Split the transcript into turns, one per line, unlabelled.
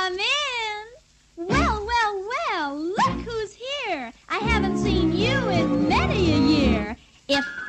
Come in. Well, well, well, look who's here. I haven't seen you in many a year. If